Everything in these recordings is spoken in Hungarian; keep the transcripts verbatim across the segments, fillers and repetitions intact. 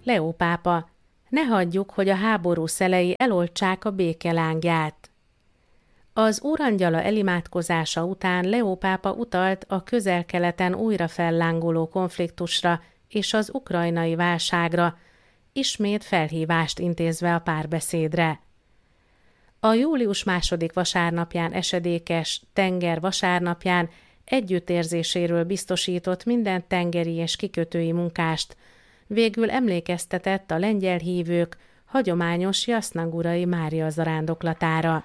Leó pápa: ne hagyjuk, hogy a háború szelei eloltsák a béke lángját. Az Úrangyala elimádkozása után Leó pápa utalt a Közel-Keleten újra fellángoló konfliktusra és az ukrajnai válságra, ismét felhívást intézve a párbeszédre. A július második vasárnapján esedékes tenger vasárnapján együttérzéséről biztosított minden tengeri és kikötői munkást, végül emlékeztetett a lengyel hívők hagyományos Jasnagurai Mária zarándoklatára.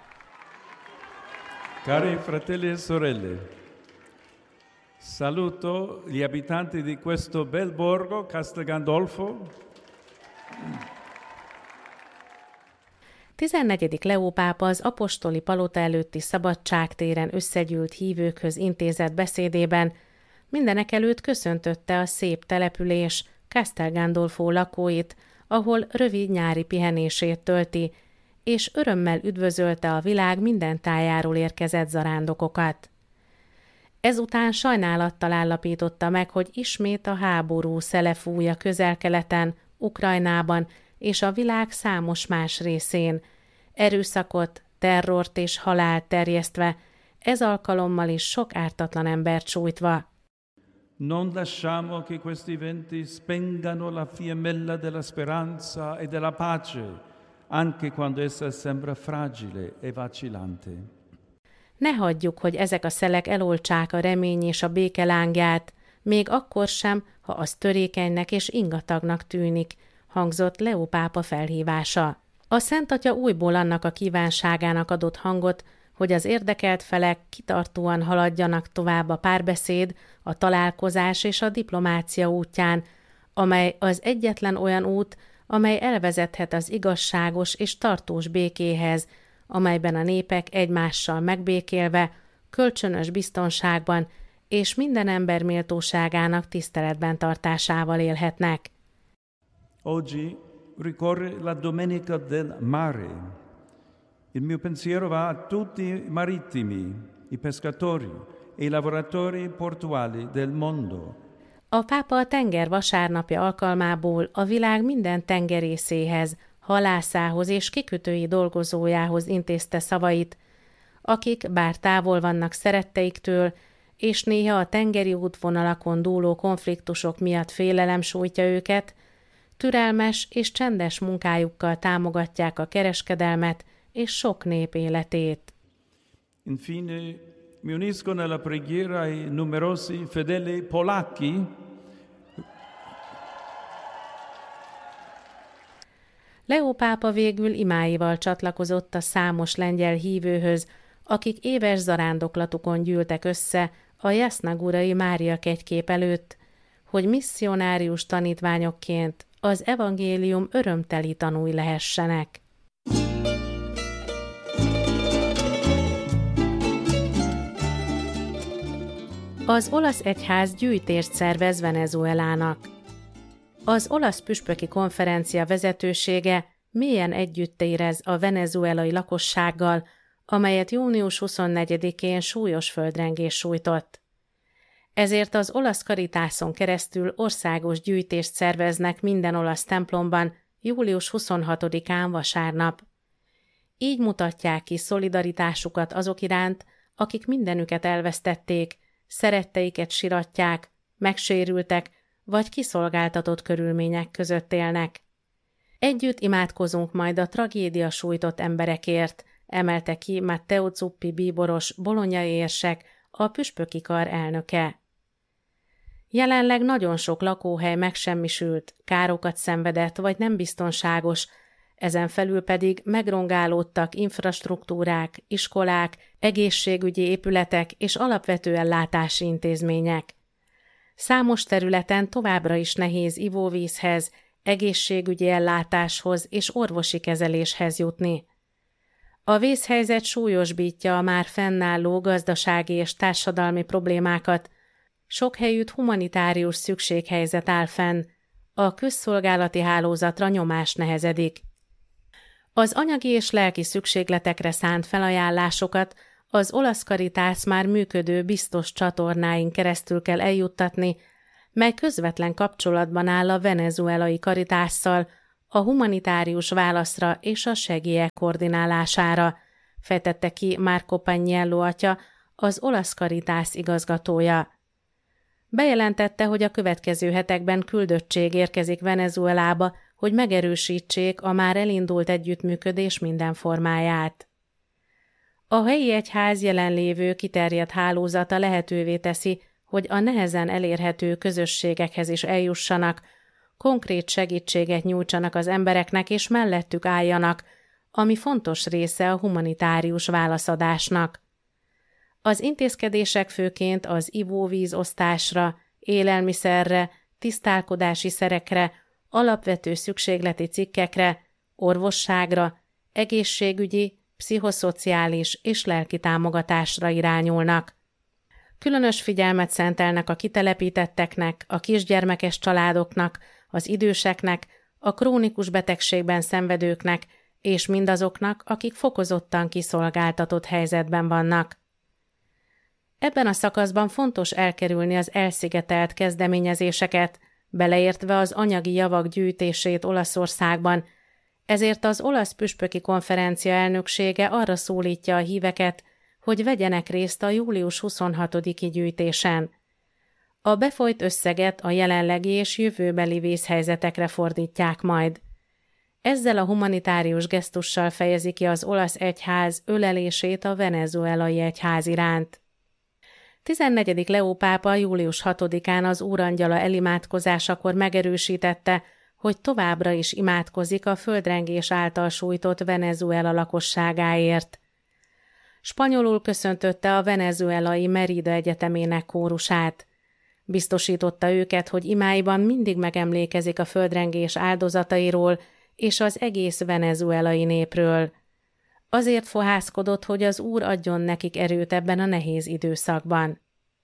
Cari fratelli e sorelle, saluto gli abitanti di questo bel borgo, Castel Gandolfo. tizennegyedik Leó pápa az apostoli palota előtti szabadságtéren összegyűlt hívőkhöz intézett beszédében mindenekelőtt köszöntötte a szép település Castel Gandolfo lakóit, ahol rövid nyári pihenését tölti, és örömmel üdvözölte a világ minden tájáról érkezett zarándokokat. Ezután sajnálattal állapította meg, hogy ismét a háború szele fúj a Közel-Keleten, Ukrajnában és a világ számos más részén, erőszakot, terrort és halált terjesztve, ez alkalommal is sok ártatlan embert sújtva. Non lasciamo che questi venti spengano la fiammella della speranza e della pace, anche quando essa sembra fragile e vacillante. Ne hagyjuk, hogy ezek a szelek eloltsák a remény és a béke lángját, még akkor sem, ha az törékenynek és ingatagnak tűnik, hangzott Leó pápa felhívása. A Szent Atya újból annak a kívánságának adott hangot, hogy az érdekelt felek kitartóan haladjanak tovább a párbeszéd, a találkozás és a diplomácia útján, amely az egyetlen olyan út, amely elvezethet az igazságos és tartós békéhez, amelyben a népek egymással megbékélve, kölcsönös biztonságban és minden ember méltóságának tiszteletben tartásával élhetnek. Oggi ricorre la Domenica del Mare. Il mio pensiero va a tutti i marittimi, i pescatori e i lavoratori portuali del mondo. A pápa a tenger vasárnapja alkalmából a világ minden tengerészéhez, halászához és kikötői dolgozójához intézte szavait, akik bár távol vannak szeretteiktől, és néha a tengeri útvonalakon dúló konfliktusok miatt félelem sújtja őket, türelmes és csendes munkájukkal támogatják a kereskedelmet és sok nép életét. Infine, mi unisco nella preghiera ai numerosi fedeli polacchi Leó pápa végül imáival csatlakozott a számos lengyel hívőhöz, akik éves zarándoklatukon gyűltek össze a Jasnagurai Mária kegykép előtt, hogy misszionárius tanítványokként az evangélium örömteli tanúi lehessenek. Az olasz egyház gyűjtést szervez Venezuelának. Az olasz püspöki konferencia vezetősége mélyen együtt érez a venezuelai lakossággal, amelyet június huszonnegyedikén súlyos földrengés sújtott. Ezért az olasz Caritáson keresztül országos gyűjtést szerveznek minden olasz templomban július huszonhatodikán vasárnap. Így mutatják ki szolidaritásukat azok iránt, akik mindenüket elvesztették, szeretteiket siratják, megsérültek, vagy kiszolgáltatott körülmények között élnek. Együtt imádkozunk majd a tragédia sújtott emberekért, emelte ki Matteo Zuppi bíboros bolonyai érsek, a püspöki kar elnöke. Jelenleg nagyon sok lakóhely megsemmisült, károkat szenvedett vagy nem biztonságos, ezen felül pedig megrongálódtak infrastruktúrák, iskolák, egészségügyi épületek és alapvető ellátási intézmények. Számos területen továbbra is nehéz ivóvízhez, egészségügyi ellátáshoz és orvosi kezeléshez jutni. A vészhelyzet súlyosbítja a már fennálló gazdasági és társadalmi problémákat, sok helyütt humanitárius szükséghelyzet áll fenn, a közszolgálati hálózatra nyomás nehezedik. Az anyagi és lelki szükségletekre szánt felajánlásokat az olasz Caritas már működő biztos csatornáin keresztül kell eljuttatni, mely közvetlen kapcsolatban áll a venezuelai Caritásszal, a humanitárius válaszra és a segélyek koordinálására, fejtette ki Marco Pagnello atya, az olasz Caritas igazgatója. Bejelentette, hogy a következő hetekben küldöttség érkezik Venezuelába, hogy megerősítsék a már elindult együttműködés minden formáját. A helyi egyház jelenlévő kiterjedt hálózata lehetővé teszi, hogy a nehezen elérhető közösségekhez is eljussanak, konkrét segítséget nyújtsanak az embereknek és mellettük álljanak, ami fontos része a humanitárius válaszadásnak. Az intézkedések főként az ivóvíz osztásra, élelmiszerre, tisztálkodási szerekre, alapvető szükségleti cikkekre, orvosságra, egészségügyi, pszichoszociális és lelki támogatásra irányulnak. Különös figyelmet szentelnek a kitelepítetteknek, a kisgyermekes családoknak, az időseknek, a krónikus betegségben szenvedőknek és mindazoknak, akik fokozottan kiszolgáltatott helyzetben vannak. Ebben a szakaszban fontos elkerülni az elszigetelt kezdeményezéseket, beleértve az anyagi javak gyűjtését Olaszországban, ezért az olasz püspöki konferencia elnöksége arra szólítja a híveket, hogy vegyenek részt a július huszonhatodiki gyűjtésen. A befolyt összeget a jelenlegi és jövőbeli vészhelyzetekre fordítják majd. Ezzel a humanitárius gesztussal fejezi ki az olasz egyház ölelését a venezuelai egyház iránt. tizennegyedik Leó pápa július hatodikán az Úrangyala elimádkozásakor megerősítette, hogy továbbra is imádkozik a földrengés által sújtott Venezuela lakosságáért. Spanyolul köszöntötte a venezuelai Merida Egyetemének kórusát. Biztosította őket, hogy imáiban mindig megemlékezik a földrengés áldozatairól és az egész venezuelai népről. Azért fohászkodott, hogy az Úr adjon nekik erőt ebben a nehéz időszakban.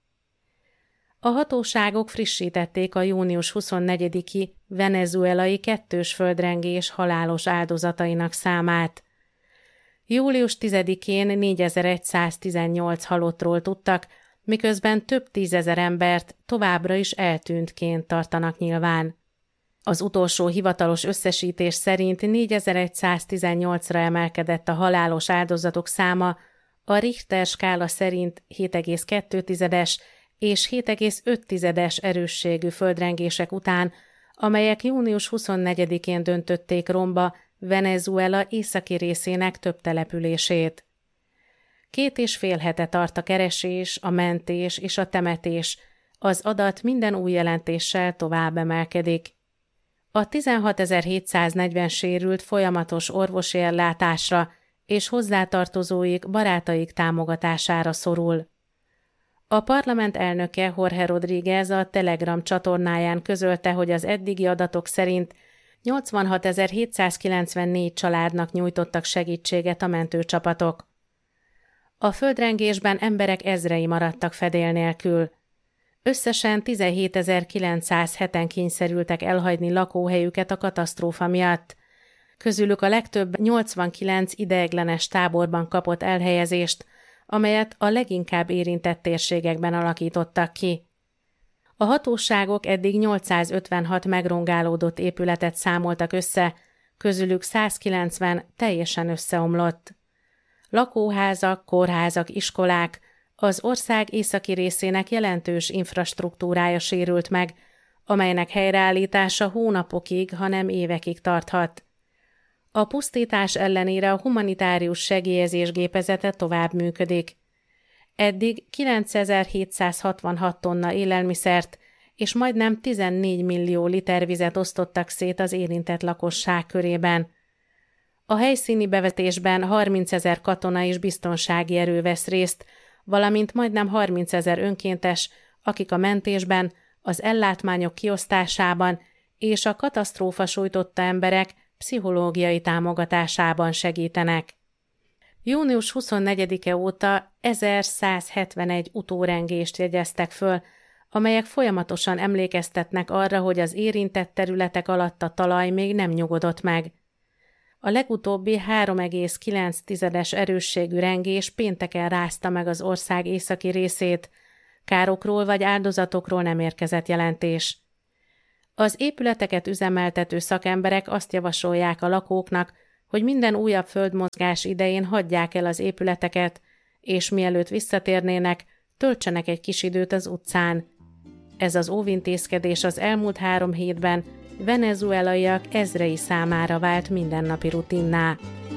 A hatóságok frissítették a június huszonnegyediki venezuelai kettős földrengés halálos áldozatainak számát. július tizedikén négyezer-száztizennyolc halottról tudtak, miközben több tízezer embert továbbra is eltűntként tartanak nyilván. Az utolsó hivatalos összesítés szerint négyezer-száztizennyolcra emelkedett a halálos áldozatok száma, a Richter skála szerint hét egész kettő tizedes és hét egész öt tizedes erősségű földrengések után, amelyek június huszonnegyedikén döntötték romba Venezuela északi részének több települését. Két és fél hete tart a keresés, a mentés és a temetés, az adat minden új jelentéssel tovább emelkedik. A tizenhatezer-hétszáznegyven sérült folyamatos orvosi ellátásra és hozzátartozóik, barátaik támogatására szorul. A parlament elnöke Jorge Rodríguez a Telegram csatornáján közölte, hogy az eddigi adatok szerint nyolcvanhatezer-hétszázkilencvennégy családnak nyújtottak segítséget a mentőcsapatok. A földrengésben emberek ezrei maradtak fedél nélkül. Összesen tizenhétezer-kilencszázheten kényszerültek elhagyni lakóhelyüket a katasztrófa miatt. Közülük a legtöbb nyolcvankilenc ideiglenes táborban kapott elhelyezést, amelyet a leginkább érintett térségekben alakítottak ki. A hatóságok eddig nyolcszázötvenhat megrongálódott épületet számoltak össze, közülük százkilencven teljesen összeomlott. Lakóházak, kórházak, iskolák, az ország északi részének jelentős infrastruktúrája sérült meg, amelynek helyreállítása hónapokig, hanem évekig tarthat. A pusztítás ellenére a humanitárius segélyezés gépezete tovább működik. Eddig kilencezer-hétszázhatvanhat tonna élelmiszert és majdnem tizennégy millió liter vizet osztottak szét az érintett lakosság körében. A helyszíni bevetésben harmincezer katona és biztonsági erő vesz részt, valamint majdnem harmincezer önkéntes, akik a mentésben, az ellátmányok kiosztásában és a katasztrófa sújtotta emberek pszichológiai támogatásában segítenek. június huszonnegyedike óta ezerszázhetvenegy utórengést jegyeztek föl, amelyek folyamatosan emlékeztetnek arra, hogy az érintett területek alatt a talaj még nem nyugodott meg. A legutóbbi három egész kilenc tizedes erősségű rengés pénteken rázta meg az ország északi részét, Károkról vagy áldozatokról nem érkezett jelentés. Az épületeket üzemeltető szakemberek azt javasolják a lakóknak, hogy minden újabb földmozgás idején hagyják el az épületeket, és mielőtt visszatérnének, töltsenek egy kis időt az utcán. Ez az óvintézkedés az elmúlt három hétben venezuelaiak ezrei számára vált mindennapi rutinná.